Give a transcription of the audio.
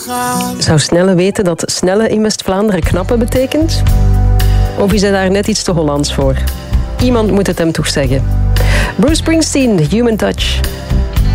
Zou Snelle weten dat snelle in West-Vlaanderen knappen betekent? Of is hij daar net iets te Hollands voor? Iemand moet het hem toch zeggen. Bruce Springsteen, Human Touch.